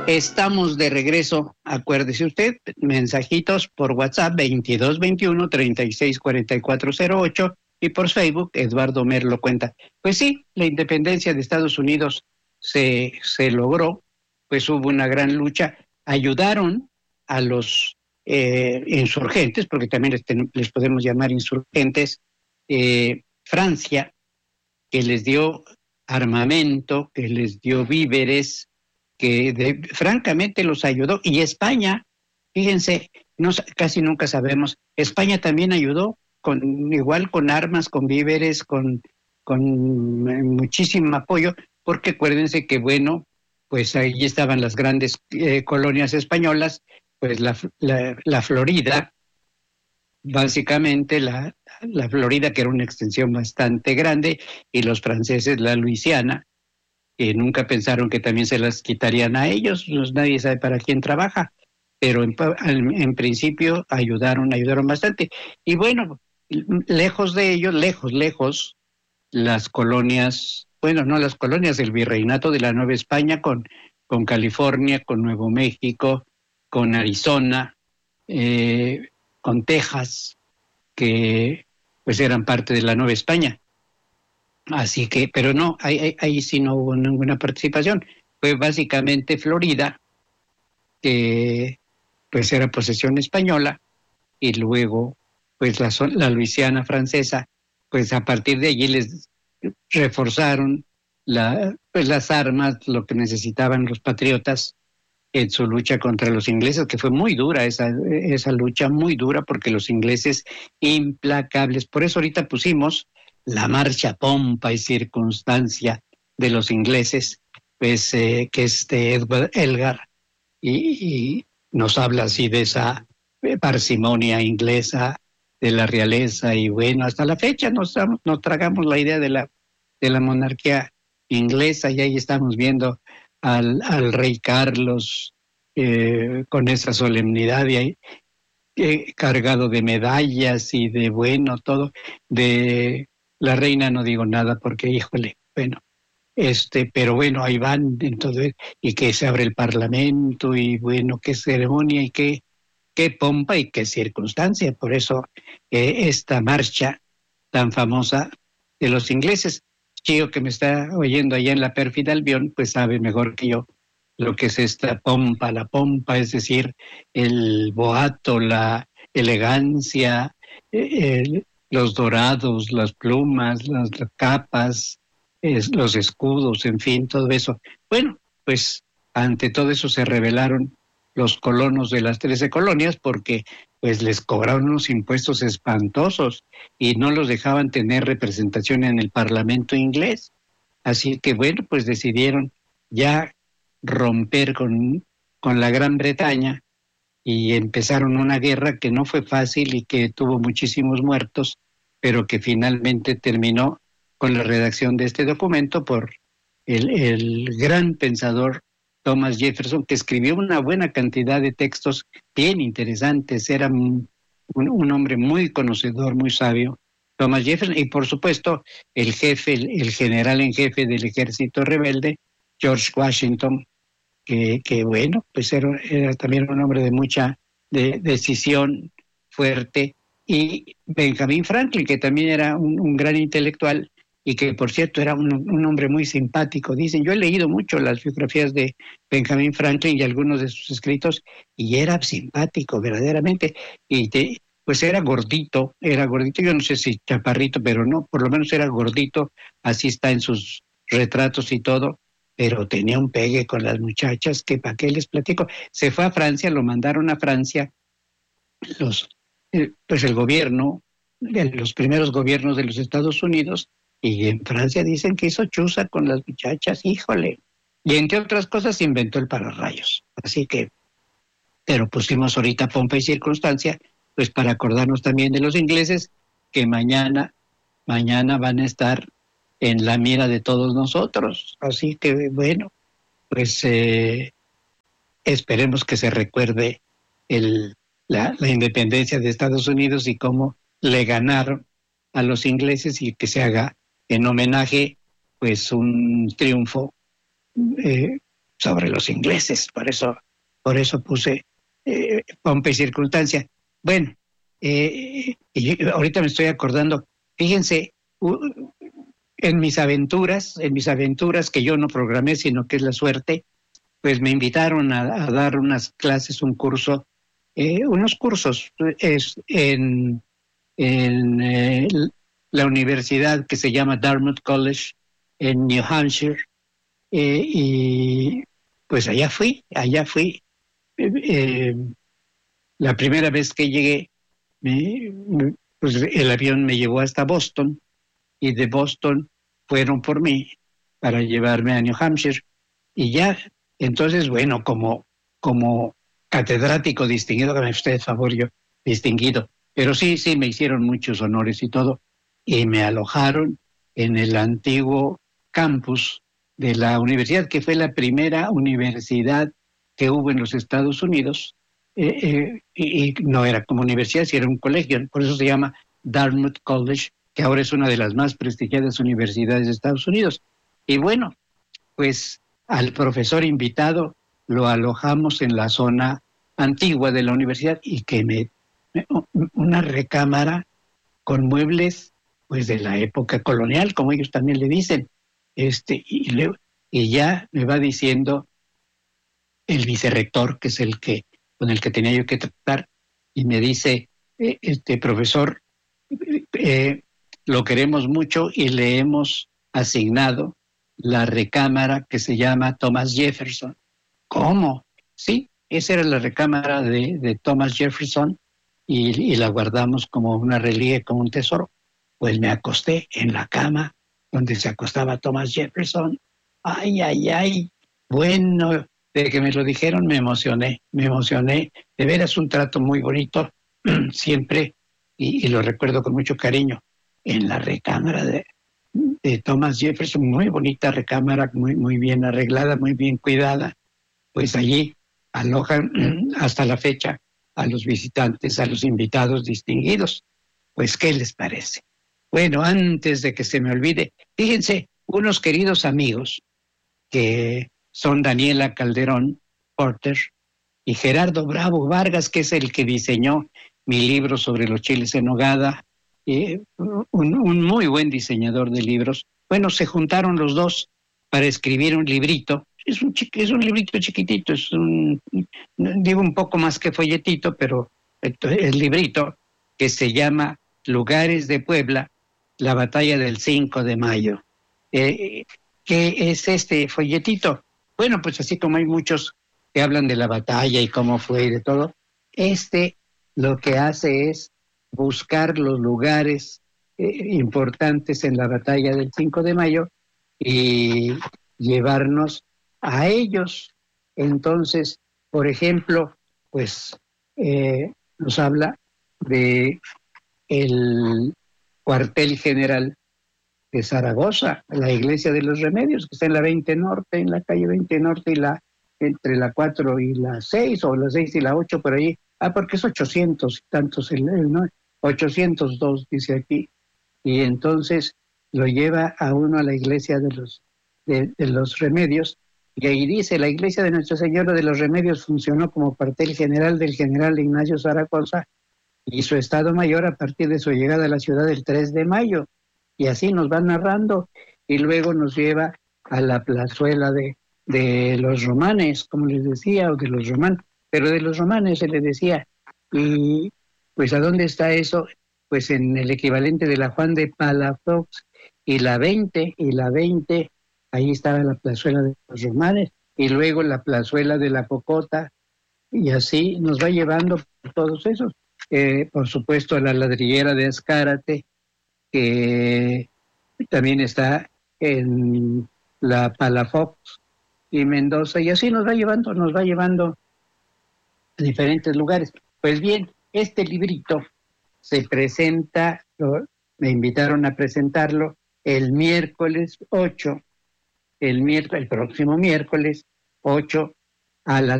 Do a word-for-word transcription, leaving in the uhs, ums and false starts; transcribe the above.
Estamos de regreso, acuérdese usted, mensajitos por WhatsApp veintidós veintiuno treinta y seis cuarenta y cuatro cero ocho y por Facebook Eduardo Merlo cuenta. Pues sí, la independencia de Estados Unidos se, se logró, pues hubo una gran lucha, ayudaron a los eh, insurgentes, porque también les, ten, les podemos llamar insurgentes, eh, Francia, que les dio armamento, que les dio víveres, que de, francamente los ayudó, y España, fíjense, no, casi nunca sabemos, España también ayudó, con igual con armas, con víveres, con, con muchísimo apoyo, porque acuérdense que, bueno, pues ahí estaban las grandes eh, colonias españolas, pues la, la, la Florida, básicamente la, la Florida, que era una extensión bastante grande, y los franceses la Luisiana, que nunca pensaron que también se las quitarían a ellos, pues nadie sabe para quién trabaja, pero en, en, en principio ayudaron, ayudaron bastante. Y bueno, lejos de ellos, lejos, lejos, las colonias, bueno, no las colonias, el virreinato de la Nueva España con, con California, con Nuevo México, con Arizona, eh, con Texas, que pues eran parte de la Nueva España. Así que, pero no, ahí, ahí, ahí sí no hubo ninguna participación. Fue básicamente Florida, que pues era posesión española, y luego pues la, la Luisiana francesa, pues a partir de allí les reforzaron la, pues las armas, lo que necesitaban los patriotas en su lucha contra los ingleses, que fue muy dura esa, esa lucha, muy dura, porque los ingleses implacables. Por eso ahorita pusimos la marcha pompa y circunstancia de los ingleses, pues eh, que es de Edward Elgar, y, y nos habla así de esa parsimonia inglesa, de la realeza, y bueno, hasta la fecha nos, nos tragamos la idea de la, de la monarquía inglesa, y ahí estamos viendo al, al rey Carlos eh, con esa solemnidad, y ahí, eh, cargado de medallas y de bueno, todo, de la reina no digo nada porque, híjole, bueno, este, pero bueno, ahí van, entonces, y que se abre el parlamento, y bueno, qué ceremonia, y qué, qué pompa y qué circunstancia. Por eso eh, esta marcha tan famosa de los ingleses. Chío, que me está oyendo allá en la pérfida Albión, pues sabe mejor que yo lo que es esta pompa. La pompa, es decir, el boato, la elegancia, el, los dorados, las plumas, las capas, es, los escudos, en fin, todo eso. Bueno, pues ante todo eso se rebelaron los colonos de las trece colonias, porque pues les cobraron unos impuestos espantosos y no los dejaban tener representación en el Parlamento inglés. Así que bueno, pues decidieron ya romper con, con la Gran Bretaña, y empezaron una guerra que no fue fácil y que tuvo muchísimos muertos, pero que finalmente terminó con la redacción de este documento por el, el gran pensador Thomas Jefferson, que escribió una buena cantidad de textos bien interesantes. Era un, un hombre muy conocedor, muy sabio, Thomas Jefferson, y por supuesto el jefe, el, el general en jefe del ejército rebelde, George Washington, que, que bueno, pues era, era también un hombre de mucha de, decisión fuerte, y Benjamin Franklin, que también era un, un gran intelectual, y que por cierto era un, un hombre muy simpático. Dicen, yo he leído mucho las biografías de Benjamin Franklin y algunos de sus escritos, y era simpático verdaderamente, y te, pues era gordito, era gordito, yo no sé si chaparrito, pero no, por lo menos era gordito, así está en sus retratos y todo, pero tenía un pegue con las muchachas que para qué les platico. Se fue a Francia, lo mandaron a Francia, los, eh, pues el gobierno, los primeros gobiernos de los Estados Unidos, y en Francia dicen que hizo chuza con las muchachas, híjole. Y entre otras cosas inventó el pararrayos. Así que, pero pusimos ahorita pompa y circunstancia, pues para acordarnos también de los ingleses, que mañana, mañana van a estar en la mira de todos nosotros. Así que, bueno, pues eh, esperemos que se recuerde el, la, la independencia de Estados Unidos y cómo le ganaron a los ingleses, y que se haga en homenaje pues un triunfo eh, sobre los ingleses, por eso, por eso puse eh, pompa y circunstancia. Bueno, eh, y ahorita me estoy acordando, fíjense, uh, en mis aventuras, en mis aventuras que yo no programé, sino que es la suerte, pues me invitaron a, a dar unas clases, un curso, eh, unos cursos es en, en eh, la universidad que se llama Dartmouth College en New Hampshire, eh, y pues allá fui, allá fui. Eh, eh, la primera vez que llegué, me, me, pues el avión me llevó hasta Boston y de Boston fueron por mí para llevarme a New Hampshire y ya, entonces, bueno, como, como catedrático distinguido, hágame usted el favor, yo distinguido, pero sí, sí, me hicieron muchos honores y todo, y me alojaron en el antiguo campus de la universidad, que fue la primera universidad que hubo en los Estados Unidos, eh, eh, y, y no era como universidad, sino era un colegio, por eso se llama Dartmouth College, que ahora es una de las más prestigiadas universidades de Estados Unidos. Y bueno, pues al profesor invitado lo alojamos en la zona antigua de la universidad y que me una recámara con muebles pues de la época colonial, como ellos también le dicen. Este y, le, y ya me va diciendo el vicerrector, que es el que con el que tenía yo que tratar, y me dice, eh, este profesor, eh, lo queremos mucho y le hemos asignado la recámara que se llama Thomas Jefferson. ¿Cómo? Sí, esa era la recámara de, de Thomas Jefferson y, y la guardamos como una reliquia, como un tesoro. Pues me acosté en la cama donde se acostaba Thomas Jefferson. Ay, ay, ay. Bueno, de que me lo dijeron me emocioné, me emocioné. De veras un trato muy bonito, siempre, y, y lo recuerdo con mucho cariño, en la recámara de, de Thomas Jefferson, muy bonita recámara, muy, muy bien arreglada, muy bien cuidada. Pues allí alojan hasta la fecha a los visitantes, a los invitados distinguidos. Pues, ¿qué les parece? Bueno, antes de que se me olvide, fíjense, unos queridos amigos que son Daniela Calderón Porter y Gerardo Bravo Vargas, que es el que diseñó mi libro sobre los chiles en nogada, eh, un, un muy buen diseñador de libros. Bueno, se juntaron los dos para escribir un librito. Es un, chiqui, es un librito chiquitito, es un, digo un poco más que folletito, pero el, el librito que se llama Lugares de Puebla, la batalla del cinco de mayo. Eh, ¿Qué es este folletito? Bueno, pues así como hay muchos que hablan de la batalla y cómo fue y de todo, este lo que hace es buscar los lugares eh, importantes en la batalla del cinco de mayo y llevarnos a ellos. Entonces, por ejemplo, pues eh, nos habla de el cuartel general de Zaragoza, la iglesia de los Remedios, que está en la veinte Norte, en la calle veinte Norte y la entre la cuatro y la seis, o la seis y la ocho, por ahí. Ah, porque es ochocientos y tantos, el, el, ¿no? ochocientos dos, dice aquí. Y entonces lo lleva a uno a la iglesia de los, de, de los Remedios, y ahí dice, la iglesia de Nuestra Señora de los Remedios funcionó como cuartel general del general Ignacio Zaragoza y su Estado Mayor a partir de su llegada a la ciudad del tres de mayo. Y así nos va narrando, y luego nos lleva a la plazuela de, de los romanes, como les decía, o de los romanos, pero de los romanes se les decía. Y pues ¿a dónde está eso? Pues en el equivalente de la Juan de Palafox y la veinte, y la veinte, ahí estaba la plazuela de los romanes, y luego la plazuela de la Cocota, y así nos va llevando por todos esos. Eh, por supuesto, la ladrillera de Azcárate, que también está en la Palafox y Mendoza, y así nos va llevando, nos va llevando a diferentes lugares. Pues bien, este librito se presenta, lo, me invitaron a presentarlo el miércoles ocho, el, miércoles, el próximo miércoles ocho a las